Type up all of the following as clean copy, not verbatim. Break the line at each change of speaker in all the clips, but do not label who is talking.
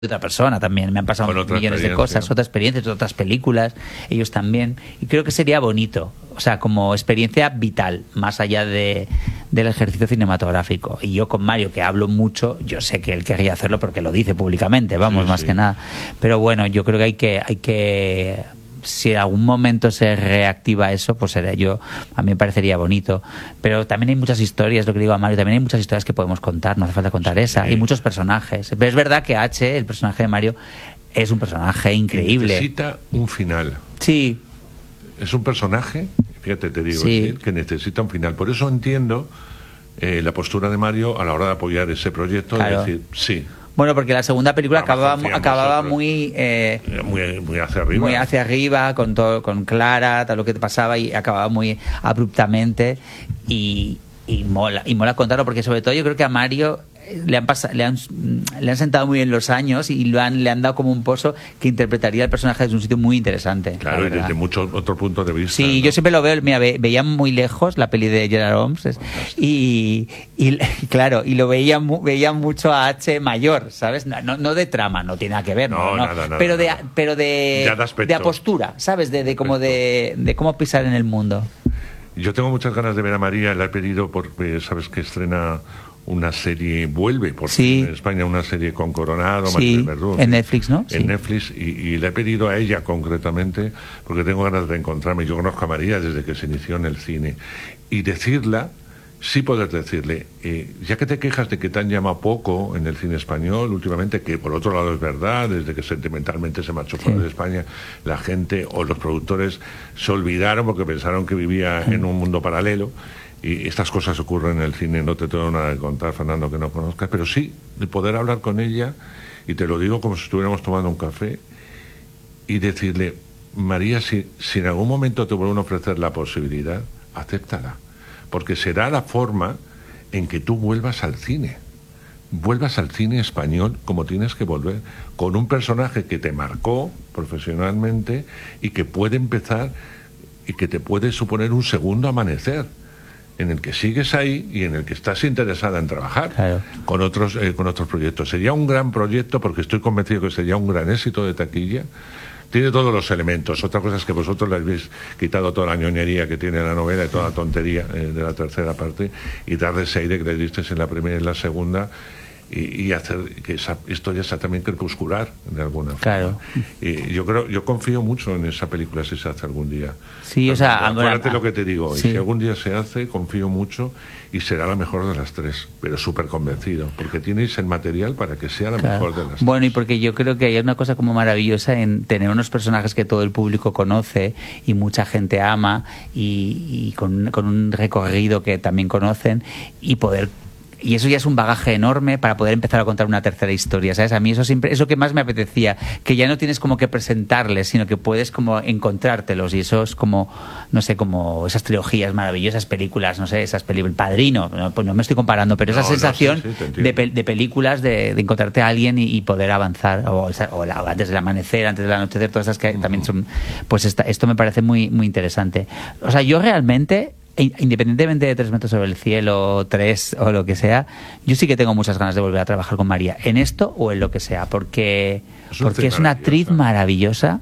otra persona también, me han pasado millones de cosas, otras experiencias, otras películas, ellos también, y creo que sería bonito, o sea, como experiencia vital, más allá del ejercicio cinematográfico. Y yo con Mario, que hablo mucho, yo sé que él querría hacerlo porque lo dice públicamente, vamos, más que nada, pero bueno, yo creo que hay que si en algún momento se reactiva eso, pues a mí me parecería bonito. Pero también hay muchas historias, lo que digo a Mario, también hay muchas historias que podemos contar, no hace falta contar esa. Hay muchos personajes. Pero es verdad que H, el personaje de Mario, es un personaje increíble.
Necesita un final.
Sí.
Es un personaje, fíjate, te digo, que necesita un final. Por eso entiendo la postura de Mario a la hora de apoyar ese proyecto, de decir, sí.
Bueno, porque la segunda película acababa muy
hacia arriba.
Muy hacia arriba, con Clara, tal lo que te pasaba, y acababa muy abruptamente. Y mola contarlo, porque sobre todo yo creo que a Mario le han sentado muy bien los años y le han dado como un pozo que interpretaría el personaje desde un sitio muy interesante.
Claro, y desde muchos otros puntos de vista.
Sí, ¿no? Yo siempre lo veo, mira, veía muy lejos la peli de Gerard Holmes y claro, y lo veía mucho a H mayor, ¿sabes? No de trama, no tiene nada que ver,
nada,
pero de postura, ¿sabes? De cómo pisar en el mundo.
Yo tengo muchas ganas de ver a María, la he pedido porque sabes que estrena una serie, vuelve por fin en España, una serie con Coronado, Verdú,
en Netflix, ¿no?
En Netflix, y le he pedido a ella concretamente porque tengo ganas de encontrarme. Yo conozco a María desde que se inició en el cine, y poder decirle, ya que te quejas de que te han llamado poco en el cine español últimamente, que por otro lado es verdad, desde que sentimentalmente se marchó fuera de España, la gente o los productores se olvidaron porque pensaron que vivía en un mundo paralelo. Y estas cosas ocurren en el cine, no te tengo nada que contar, Fernando, que no conozcas, pero sí, de poder hablar con ella, y te lo digo como si estuviéramos tomando un café, y decirle, María, si en algún momento te vuelven a ofrecer la posibilidad, acéptala, porque será la forma en que tú vuelvas al cine español como tienes que volver, con un personaje que te marcó profesionalmente y que puede empezar y que te puede suponer un segundo amanecer, en el que sigues ahí y en el que estás interesada en trabajar con otros proyectos. Sería un gran proyecto, porque estoy convencido que sería un gran éxito de taquilla. Tiene todos los elementos. Otra cosa es que vosotros le habéis quitado toda la ñoñería que tiene la novela y toda la tontería de la tercera parte, y darle ese aire que le diste en la primera y en la segunda, y hacer que esa historia sea también crepuscular de alguna forma. Y yo confío mucho en esa película si se hace algún día.
Sí, o sea,
acuérdate lo que te digo, y si algún día se hace, confío mucho, y será la mejor de las tres, pero súper convencido, porque tienes el material para que sea la mejor de las tres.
Bueno, y porque yo creo que hay una cosa como maravillosa en tener unos personajes que todo el público conoce y mucha gente ama, y con un recorrido que también conocen, y eso ya es un bagaje enorme para poder empezar a contar una tercera historia, ¿sabes? A mí eso siempre es lo que más me apetecía, que ya no tienes como que presentarles, sino que puedes como encontrártelos, y eso es como, no sé, como esas trilogías maravillosas, películas, no sé, esas películas, El Padrino, pues no me estoy comparando, pero esa sensación de películas, de encontrarte a alguien y poder avanzar, o antes del amanecer, antes del anochecer, todas esas que también son, pues esto me parece muy, muy interesante. O sea, yo realmente, independientemente de 3 metros sobre el cielo, 3 o lo que sea, yo sí que tengo muchas ganas de volver a trabajar con María, en esto o en lo que sea, porque es una actriz maravillosa,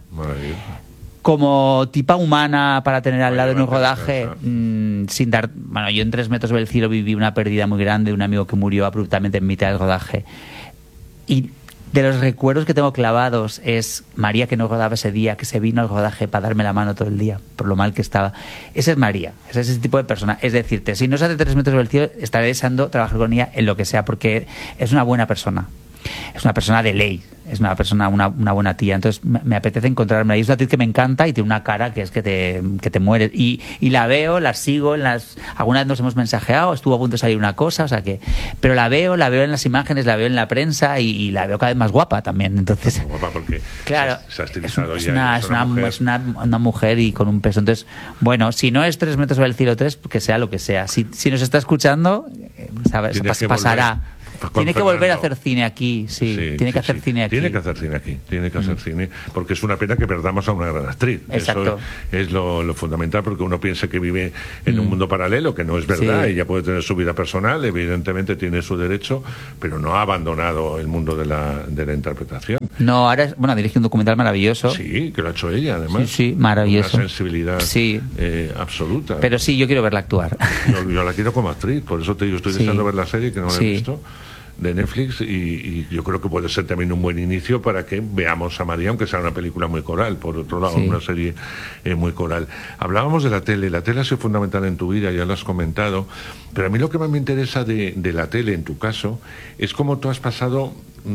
como tipa humana para tener al lado en un rodaje, sin dar... Bueno, yo en 3 metros sobre el cielo viví una pérdida muy grande, un amigo que murió abruptamente en mitad del rodaje, y de los recuerdos que tengo clavados es María, que no rodaba ese día, que se vino al rodaje para darme la mano todo el día, por lo mal que estaba. Esa es María, es ese tipo de persona. Es decirte, si no se hace 3 metros sobre el cielo, estaré deseando trabajar con ella en lo que sea, porque es una buena persona. Es una persona de ley, es una persona, una buena tía. Entonces me apetece encontrarme ahí. Es una actriz que me encanta y tiene una cara que es que te mueres. Y la veo, la sigo, alguna vez nos hemos mensajeado, estuvo a punto de salir una cosa, o sea que, pero la veo en las imágenes, la veo en la prensa, y la veo cada vez más guapa también. Entonces,
guapa porque
claro,
se ha estilizado
es una mujer y con un peso. Entonces, bueno, si no es 3 metros sobre el cielo 3, que sea lo que sea. Si nos está escuchando, sabes, pasará. Tiene que volver a hacer cine aquí, tiene que hacer cine aquí.
Tiene que hacer cine aquí, tiene que hacer cine, porque es una pena que perdamos a una gran actriz.
Exacto.
Eso es lo fundamental, porque uno piensa que vive en un mundo paralelo, que no es verdad. Ella puede tener su vida personal, evidentemente tiene su derecho, pero no ha abandonado el mundo de la interpretación.
No, ahora dirige un documental maravilloso.
Sí, que lo ha hecho ella, además.
Sí, maravilloso.
Una sensibilidad absoluta.
Pero sí, yo quiero verla actuar.
Yo la quiero como actriz, por eso te digo, estoy deseando ver la serie, que no la he visto, de Netflix, y yo creo que puede ser también un buen inicio para que veamos a María, aunque sea una película muy coral, por otro lado, una serie muy coral. Hablábamos de la tele ha sido fundamental en tu vida, ya lo has comentado, pero a mí lo que más me interesa de la tele, en tu caso, es cómo tú has pasado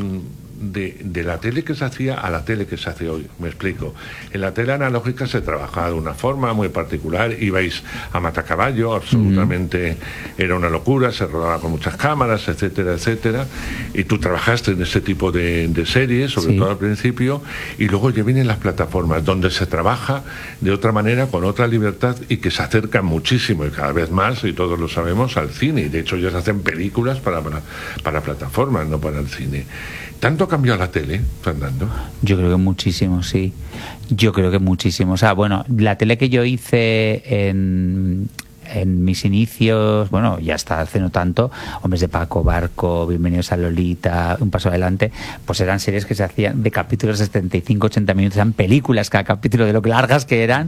de la tele que se hacía a la tele que se hace hoy. Me explico. En la tele analógica se trabajaba de una forma muy particular, ibais a matacaballo, absolutamente era una locura, se rodaba con muchas cámaras, etcétera, etcétera, y tú trabajaste en ese tipo de series, sobre todo al principio, y luego ya vienen las plataformas, donde se trabaja de otra manera, con otra libertad, y que se acercan muchísimo, y cada vez más, y todos lo sabemos, al cine, y de hecho ya se hacen películas para plataformas, no para el cine. ¿Tanto ha cambiado la tele, Fernando?
Yo creo que muchísimo, sí. Yo creo que muchísimo. O sea, la tele que yo hice en mis inicios, ya está hace no tanto, Hombres de Paco, Barco, Bienvenidos a Lolita, Un Paso Adelante, pues eran series que se hacían de capítulos de 75-80 minutos, eran películas cada capítulo, de lo largas que eran,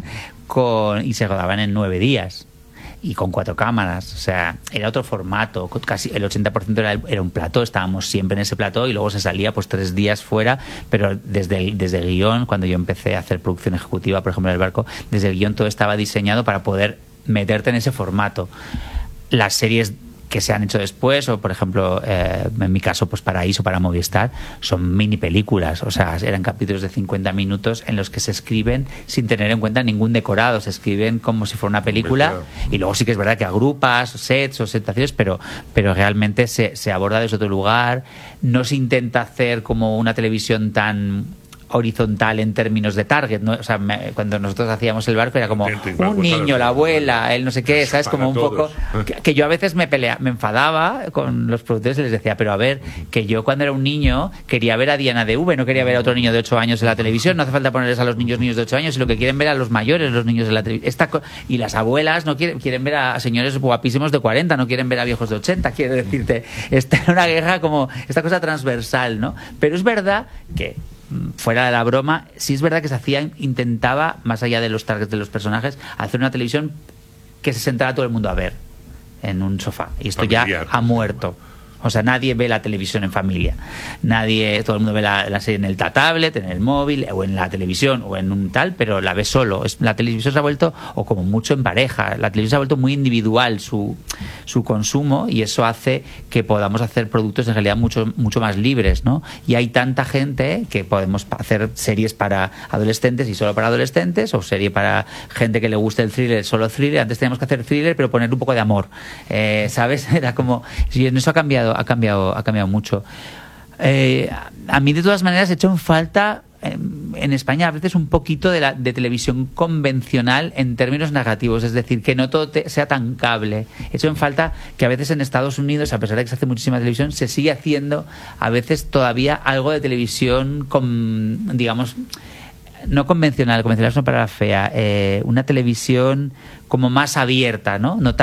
y se rodaban en 9 días. Y con 4 cámaras, o sea, era otro formato, casi el 80% era un plató, estábamos siempre en ese plató y luego se salía 3 días fuera, pero desde el guión, cuando yo empecé a hacer producción ejecutiva, por ejemplo, en El Barco, desde el guión todo estaba diseñado para poder meterte en ese formato. Las series que se han hecho después, o por ejemplo, en mi caso, pues Paraíso, para Movistar, son mini películas, o sea, eran capítulos de 50 minutos en los que se escriben sin tener en cuenta ningún decorado, se escriben como si fuera una película, y luego sí que es verdad que agrupas sets o situaciones, pero realmente se aborda desde otro lugar, no se intenta hacer como una televisión tan horizontal en términos de target, ¿no? O sea, cuando nosotros hacíamos El Barco era como un niño, la abuela, él no sé qué, ¿sabes? Como un poco que yo a veces me enfadaba con los productores y les decía, pero a ver, que yo cuando era un niño quería ver a Diana de V, no quería ver a otro niño de 8 años en la televisión, no hace falta ponerles a los niños de 8 años, y lo que quieren ver a los mayores, los niños de la televisión. Y las abuelas no quieren ver a señores guapísimos de 40, no quieren ver a viejos de 80, quiero decirte, esta era una guerra como esta cosa transversal, ¿no? Pero es verdad que, fuera de la broma, sí es verdad que intentaba, más allá de los targets de los personajes, hacer una televisión que se sentara todo el mundo a ver en un sofá. Y esto familiar, ya ha muerto. O sea, nadie ve la televisión en familia. Todo el mundo ve la serie en el tablet, en el móvil, o en la televisión, o en un tal, pero la ve solo. La televisión se ha vuelto, o como mucho en pareja, la televisión se ha vuelto muy individual su consumo, y eso hace que podamos hacer productos en realidad mucho más libres, ¿no? Y hay tanta gente que podemos hacer series para adolescentes y solo para adolescentes, o serie para gente que le guste el thriller, solo thriller. Antes teníamos que hacer thriller, pero poner un poco de amor, ¿sabes? Era como... Y en eso ha cambiado mucho. A mí, de todas maneras, he hecho en falta en España a veces un poquito de televisión convencional en términos negativos, es decir, que no todo sea tan cable. He hecho en falta que a veces en Estados Unidos, a pesar de que se hace muchísima televisión, se sigue haciendo a veces todavía algo de televisión digamos, no convencional es una palabra fea, una televisión como más abierta, ¿no? No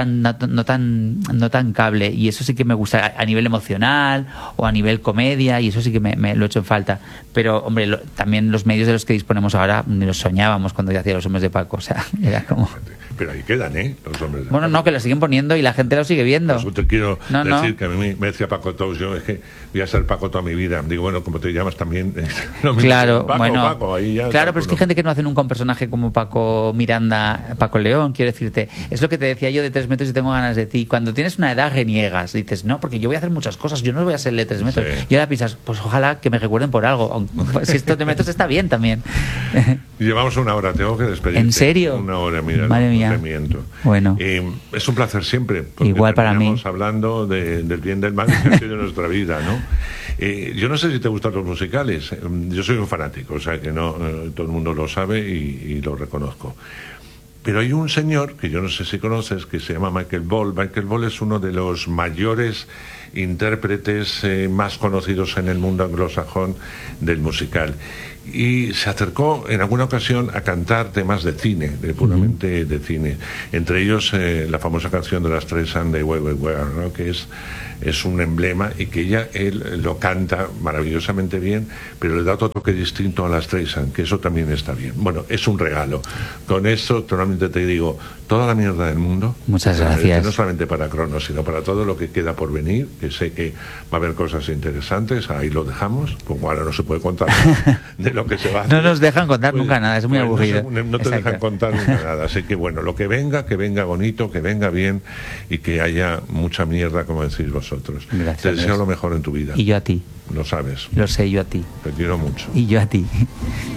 tan cable, y eso sí que me gusta a nivel emocional o a nivel comedia, y eso sí que me lo he hecho en falta. Pero, hombre, también los medios de los que disponemos ahora ni los soñábamos cuando yo hacía Los Hombres de Paco, o sea, era como...
Pero ahí quedan, Los Hombres de
Paco. No, que lo siguen poniendo y la gente lo sigue viendo.
Eso te quiero decir que a mí me decía Paco Tous, yo es que voy a ser Paco toda mi vida. Digo, bueno, como te llamas también...
Claro,
Paco, ahí ya
claro, pero es que hay gente que no hace nunca un personaje como Paco Miranda, Paco León, quiero decirte. Es lo que te decía yo de 3 metros y tengo ganas de ti. Cuando tienes una edad reniegas, dices, no, porque yo voy a hacer muchas cosas, yo no voy a ser de 3 metros. Sí. Y ahora piensas, pues ojalá que me recuerden por algo. Si estos 3 metros está bien también.
Llevamos 1 hora, tengo que despedirte.
¿En serio?
1 hora, mira,
Madre mía.
No te miento.
Bueno.
Es un placer siempre.
Igual para mí.
Estamos hablando del bien del mal que ha sido nuestra vida, ¿no? Yo no sé si te gustan los musicales. Yo soy un fanático, o sea que no todo el mundo lo sabe y lo reconozco. Pero hay un señor que yo no sé si conoces, que se llama Michael Ball. Michael Ball es uno de los mayores intérpretes más conocidos en el mundo anglosajón del musical. Y se acercó en alguna ocasión a cantar temas de cine, puramente de cine. Entre ellos la famosa canción de las Streisand de Where We Were, ¿no? Que es un emblema y que él lo canta maravillosamente bien, pero le da otro toque distinto a las Streisand, que eso también está bien. Bueno, es un regalo. Con esto, totalmente te digo, toda la mierda del mundo.
Muchas gracias.
No solamente para Cronos, sino para todo lo que queda por venir, que sé que va a haber cosas interesantes, ahí lo dejamos, como ahora no se puede contar de lo que se va a hacer.
No nos dejan contar nunca nada, es muy aburrido.
No te dejan contar nunca nada, así que bueno, lo que venga bonito, que venga bien y que haya mucha mierda, como decís vosotros.
Gracias,
te deseo lo mejor en tu vida.
Y yo a ti.
Lo sabes.
Lo sé, yo a ti.
Te quiero mucho.
Y yo a ti.